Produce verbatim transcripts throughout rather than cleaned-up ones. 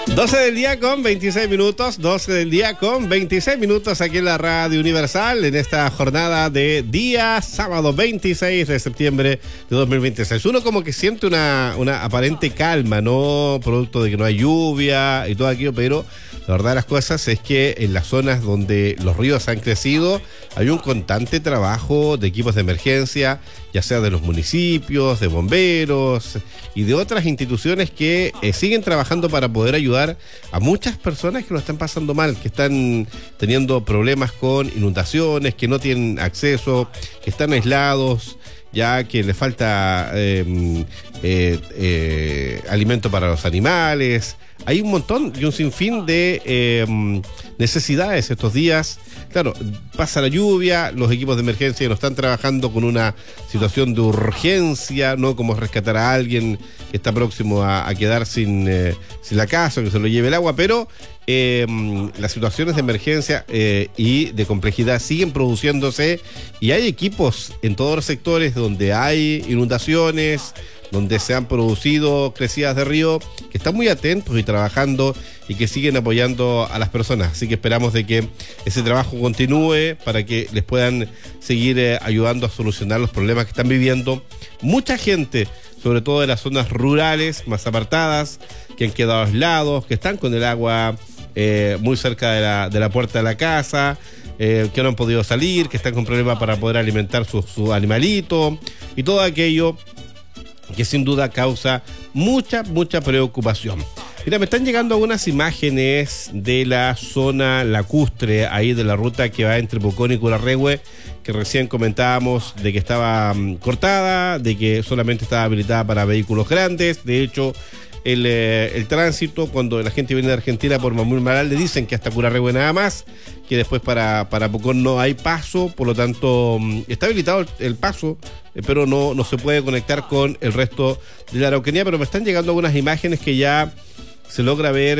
doce del día con veintiséis minutos, doce del día con veintiséis minutos aquí en la Radio Universal en esta jornada de día sábado veintiséis de septiembre de dos mil veintiséis. Uno como que siente una, una aparente calma, ¿no? Producto de que no hay lluvia y todo aquello, pero la verdad de las cosas es que en las zonas donde los ríos han crecido hay un constante trabajo de equipos de emergencia, ya sea de los municipios, de bomberos y de otras instituciones que eh, siguen trabajando para poder ayudar a muchas personas que lo están pasando mal, que están teniendo problemas con inundaciones, que no tienen acceso, que están aislados, ya que les falta eh, eh, eh, alimento para los animales. Hay un montón y un sinfín de eh, necesidades estos días. Claro, pasa la lluvia, los equipos de emergencia no están trabajando con una situación de urgencia, no como rescatar a alguien que está próximo a, a quedar sin, eh, sin la casa, que se lo lleve el agua, pero eh, las situaciones de emergencia eh, y de complejidad siguen produciéndose y hay equipos en todos los sectores donde hay inundaciones, donde se han producido crecidas de río, que están muy atentos y trabajando y que siguen apoyando a las personas. Así que esperamos de que ese trabajo continúe para que les puedan seguir eh, ayudando a solucionar los problemas que están viviendo mucha gente, sobre todo de las zonas rurales más apartadas, que han quedado aislados, que están con el agua eh, muy cerca de la, de la puerta de la casa, eh, que no han podido salir, que están con problemas para poder alimentar su, su animalito y todo aquello que sin duda causa mucha, mucha preocupación. Mira, me están llegando algunas imágenes de la zona lacustre, ahí de la ruta que va entre Pucón y Curarrehue, que recién comentábamos de que estaba um, cortada, de que solamente estaba habilitada para vehículos grandes. De hecho, el, eh, el tránsito, cuando la gente viene de Argentina por Mamul Maral, le dicen que hasta Curarrehue nada más, que después para, para Pucón no hay paso, por lo tanto um, está habilitado el, el paso, eh, pero no, no se puede conectar con el resto de la Araucanía. Pero me están llegando algunas imágenes que ya se logra ver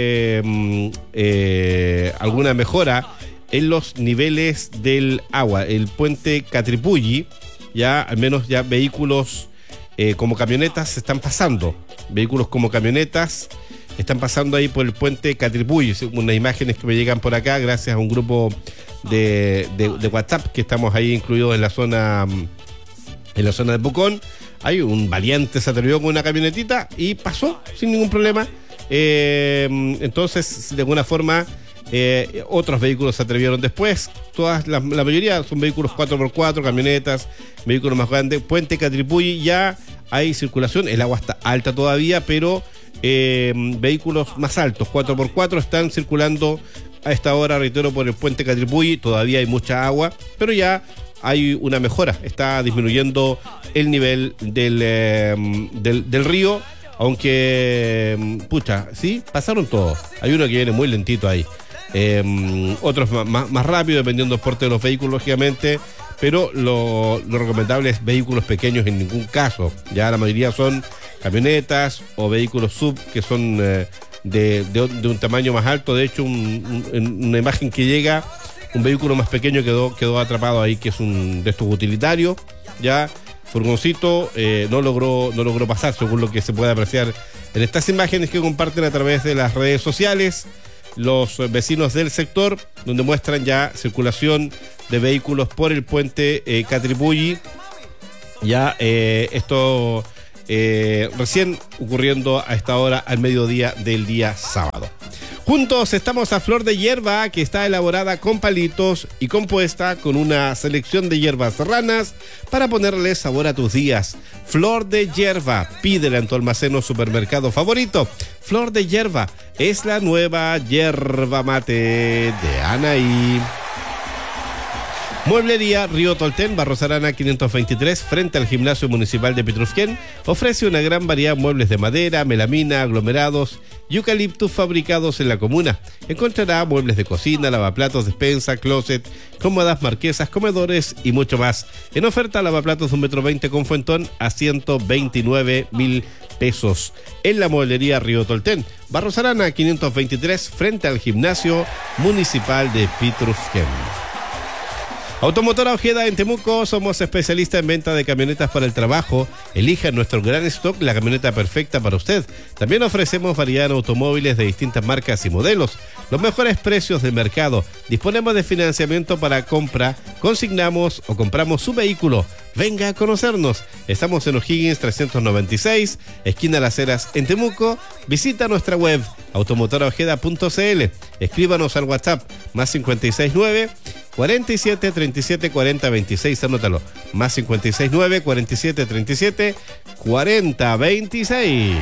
eh, eh, alguna mejora en los niveles del agua. El puente Catripulli, ya al menos ya vehículos eh, como camionetas se están pasando. Vehículos como camionetas están pasando ahí por el puente Catripulli. Unas imágenes que me llegan por acá gracias a un grupo de, de, de WhatsApp que estamos ahí incluidos en la zona, en la zona de Pucón. Hay un valiente se atrevió con una camionetita y pasó sin ningún problema. Eh, entonces, de alguna forma, eh, otros vehículos se atrevieron después. Todas la, la mayoría son vehículos cuatro por cuatro, camionetas, vehículos más grandes. Puente Catripulli ya hay circulación, el agua está alta todavía, pero eh, vehículos más altos, cuatro por cuatro, están circulando a esta hora, reitero, por el puente Catripulli. Todavía hay mucha agua, pero ya hay una mejora, está disminuyendo el nivel del, eh, del, del río. Aunque, pucha, sí, pasaron todos. Hay uno que viene muy lentito ahí. Eh, otros más, más rápido, dependiendo del porte de los vehículos, lógicamente. Pero lo, lo recomendable es vehículos pequeños en ningún caso. Ya la mayoría son camionetas o vehículos sub que son eh, de, de, de un tamaño más alto. De hecho, un, un, una imagen que llega, un vehículo más pequeño quedó, quedó atrapado ahí, que es un de estos utilitarios. Ya. Furgoncito eh, no logró no logró pasar, según lo que se puede apreciar en estas imágenes que comparten a través de las redes sociales los vecinos del sector, donde muestran ya circulación de vehículos por el puente eh, Catripulli. Ya eh, esto eh, recién ocurriendo a esta hora al mediodía del día sábado. Juntos estamos a Flor de Hierba, que está elaborada con palitos y compuesta con una selección de hierbas serranas para ponerle sabor a tus días. Flor de Hierba, pídela en tu almacén o supermercado favorito. Flor de Hierba es la nueva yerba mate de Anaí. Mueblería Río Tolten, Barros Arana quinientos veintitrés, frente al Gimnasio Municipal de Pitrufquén, ofrece una gran variedad de muebles de madera, melamina, aglomerados y eucaliptus fabricados en la comuna. Encontrará muebles de cocina, lavaplatos, despensa, closet, cómodas, marquesas, comedores y mucho más. En oferta, lavaplatos de un metro veinte con fuentón a ciento veintinueve mil pesos. En la Mueblería Río Tolten, Barros Arana quinientos veintitrés, frente al Gimnasio Municipal de Pitrufquén. Automotora Ojeda en Temuco, somos especialistas en venta de camionetas para el trabajo. Elija en nuestro gran stock la camioneta perfecta para usted. También ofrecemos variedad de automóviles de distintas marcas y modelos. Los mejores precios del mercado. Disponemos de financiamiento para compra, consignamos o compramos su vehículo. Venga a conocernos. Estamos en O'Higgins trescientos noventa y seis, esquina Las Heras en Temuco. Visita nuestra web automotora ojeda punto c l. Escríbanos al WhatsApp más cincuenta y seis nueve, cuarenta y siete, treinta y siete, cuarenta, veintiséis. Anótalo. Más cincuenta y seis nueve, cuarenta y siete, treinta y siete, cuarenta, veintiséis.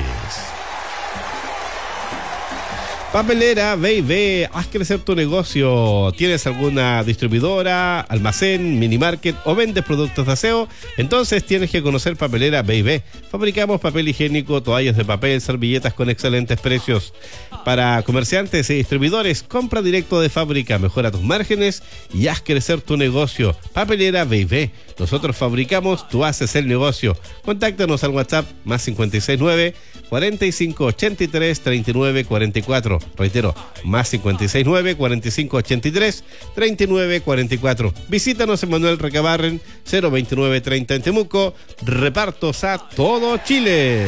Papelera B y B, haz crecer tu negocio. ¿Tienes alguna distribuidora, almacén, mini market o vendes productos de aseo? Entonces tienes que conocer Papelera B y B. Fabricamos papel higiénico, toallas de papel, servilletas con excelentes precios. Para comerciantes y distribuidores, compra directo de fábrica, mejora tus márgenes y haz crecer tu negocio. Papelera B y B. Nosotros fabricamos, tú haces el negocio. Contáctanos al WhatsApp más cincuenta y seis nueve, cuarenta y cinco, ochenta y tres, treinta y nueve, cuarenta y cuatro. Reitero, más cincuenta y seis nueve, cuarenta y cinco, ochenta y tres, treinta y nueve, cuarenta y cuatro. Visítanos en Manuel Recabarren, cero veintinueve treinta en Temuco. Repartos a todo Chile.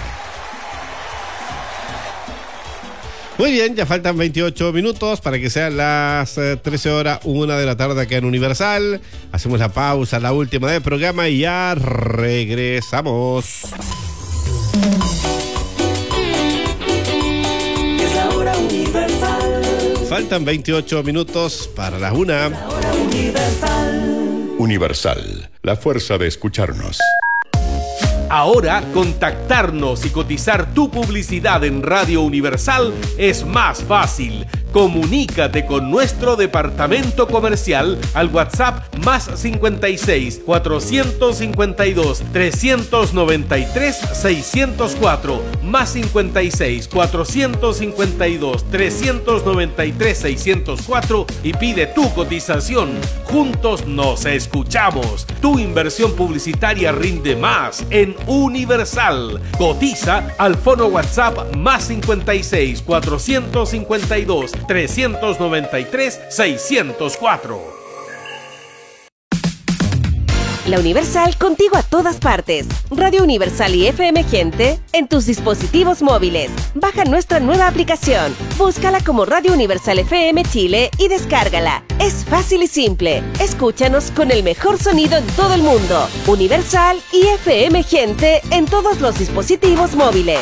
Muy bien, ya faltan veintiocho minutos para que sean las eh, trece horas, una de la tarde acá en Universal. Hacemos la pausa, la última del programa y ya regresamos. Es la hora Universal. Faltan veintiocho minutos para las una. La hora Universal. Universal, la fuerza de escucharnos. Ahora, contactarnos y cotizar tu publicidad en Radio Universal es más fácil. Comunícate con nuestro departamento comercial al WhatsApp más cincuenta y seis, cuatrocientos cincuenta y dos, trescientos noventa y tres, seiscientos cuatro, más cincuenta y seis, cuatrocientos cincuenta y dos, trescientos noventa y tres, seiscientos cuatro y pide tu cotización. Juntos nos escuchamos. Tu inversión publicitaria rinde más en Universal. Cotiza al fono WhatsApp más cincuenta y seis, cuatrocientos cincuenta y dos, trescientos noventa y tres, seiscientos cuatro. La Universal contigo a todas partes. Radio Universal y F M Gente en tus dispositivos móviles. Baja nuestra nueva aplicación. Búscala como Radio Universal F M Chile y descárgala. Es fácil y simple. Escúchanos con el mejor sonido en todo el mundo. Universal y F M Gente en todos los dispositivos móviles.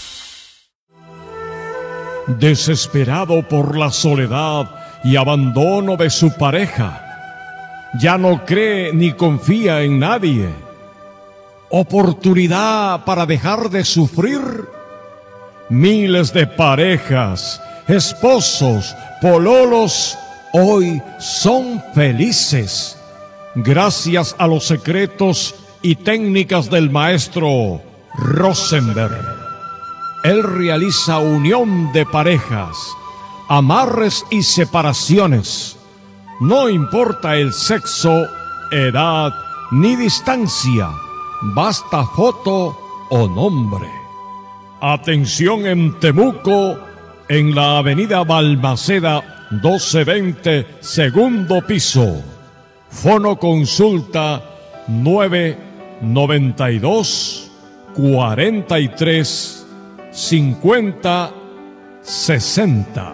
Desesperado por la soledad y abandono de su pareja, ya no cree ni confía en nadie. Oportunidad para dejar de sufrir. Miles de parejas, esposos, pololos, hoy son felices gracias a los secretos y técnicas del maestro Rosenberg. Él realiza unión de parejas, amarres y separaciones. No importa el sexo, edad ni distancia, basta foto o nombre. Atención en Temuco, en la avenida Balmaceda doce veinte, segundo piso. Fono consulta nueve noventa y dos, cuarenta y tres, cincuenta, sesenta.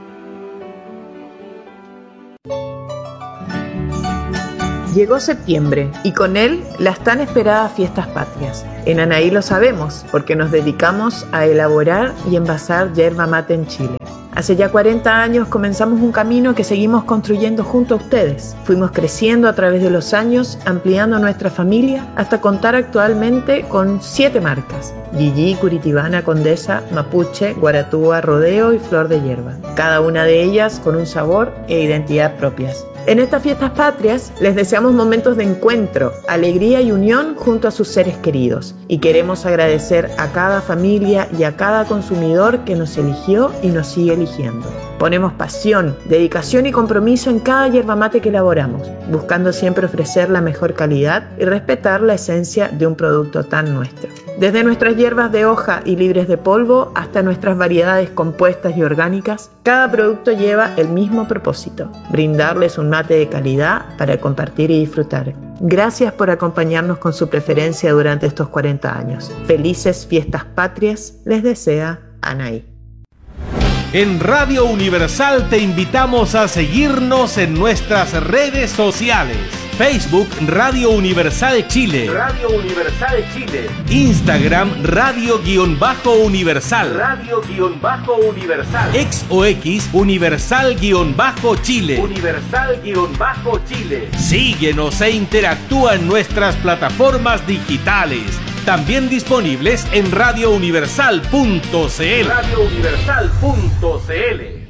Llegó septiembre y con él las tan esperadas fiestas patrias. En Anaí lo sabemos porque nos dedicamos a elaborar y envasar yerba mate en Chile. Hace ya cuarenta años comenzamos un camino que seguimos construyendo junto a ustedes. Fuimos creciendo a través de los años, ampliando nuestra familia hasta contar actualmente con siete marcas: Gigi, Curitibana, Condesa, Mapuche, Guaratúa, Rodeo y Flor de Hierba. Cada una de ellas con un sabor e identidad propias. En estas fiestas patrias les deseamos momentos de encuentro, alegría y unión junto a sus seres queridos. Y queremos agradecer a cada familia y a cada consumidor que nos eligió y nos sigue eligiendo. Ponemos pasión, dedicación y compromiso en cada yerba mate que elaboramos, buscando siempre ofrecer la mejor calidad y respetar la esencia de un producto tan nuestro. Desde nuestras hierbas de hoja y libres de polvo hasta nuestras variedades compuestas y orgánicas, cada producto lleva el mismo propósito: brindarles un mate de calidad para compartir y disfrutar. Gracias por acompañarnos con su preferencia durante estos cuarenta años. Felices fiestas patrias, les desea Anaí. En Radio Universal te invitamos a seguirnos en nuestras redes sociales. Facebook Radio Universal Chile. Radio Universal Chile. Instagram Radio-Universal. Radio-Universal. X o X Universal-Chile. Universal-Chile. Síguenos e interactúa en nuestras plataformas digitales. También disponibles en radio universal punto c l. radio universal punto c l.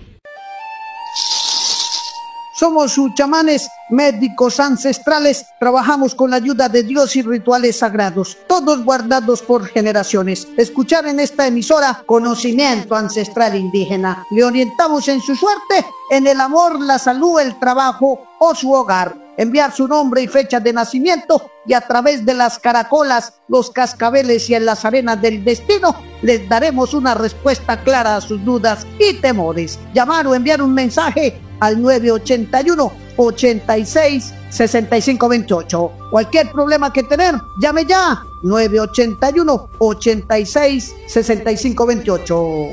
Somos sus chamanes, médicos ancestrales, trabajamos con la ayuda de Dios y rituales sagrados, todos guardados por generaciones. Escuchar en esta emisora conocimiento ancestral indígena. Le orientamos en su suerte, en el amor, la salud, el trabajo o su hogar. Enviar su nombre y fecha de nacimiento y a través de las caracolas, los cascabeles y en las arenas del destino les daremos una respuesta clara a sus dudas y temores. Llamar o enviar un mensaje al nueve ochenta y uno, ochenta y seis, sesenta y cinco veintiocho. Cualquier problema que tener, llame ya nueve ochenta y uno, ochenta y seis, sesenta y cinco veintiocho.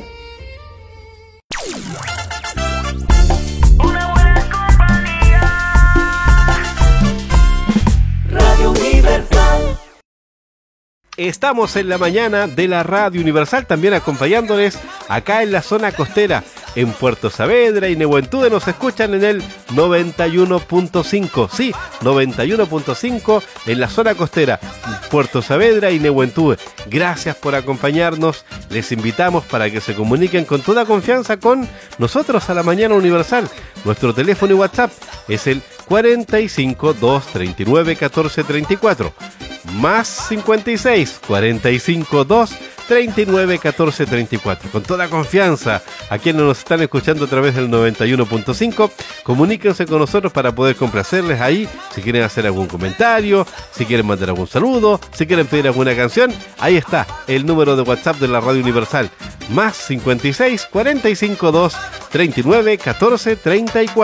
Estamos en la mañana de la Radio Universal, también acompañándoles acá en la zona costera. En Puerto Saavedra y Nehuentude nos escuchan en el noventa y uno punto cinco. Sí, noventa y uno punto cinco en la zona costera. Puerto Saavedra y Nehuentude. Gracias por acompañarnos. Les invitamos para que se comuniquen con toda confianza con nosotros a la mañana Universal. Nuestro teléfono y WhatsApp es el cuarenta y cinco, dos treinta y nueve, catorce treinta y cuatro. Más cincuenta y seis, cuarenta y cinco, dos treinta y nueve, catorce treinta y cuatro. Con toda confianza, a quienes nos están escuchando a través del noventa y uno punto cinco, comuníquense con nosotros para poder complacerles ahí. Si quieren hacer algún comentario, si quieren mandar algún saludo, si quieren pedir alguna canción, ahí está el número de WhatsApp de la Radio Universal. Más cincuenta y seis, cuarenta y cinco, dos treinta y nueve, catorce treinta y cuatro.